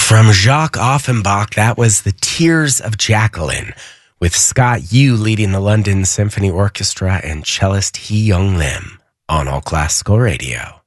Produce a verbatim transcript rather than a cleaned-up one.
From Jacques Offenbach, that was The Tears of Jacqueline, with Scott Yu leading the London Symphony Orchestra and cellist Hee Young Lim on All Classical Radio.